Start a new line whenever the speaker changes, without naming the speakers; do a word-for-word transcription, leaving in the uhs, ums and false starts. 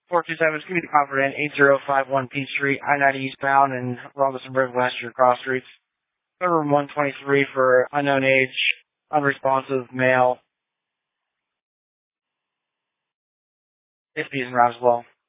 four two seven, give me the Copper Inn, eight zero five one P Street, I ninety eastbound, and Robinsonburg West, your cross streets. Third room one twenty-three for unknown age, unresponsive male. If he's in Roswell.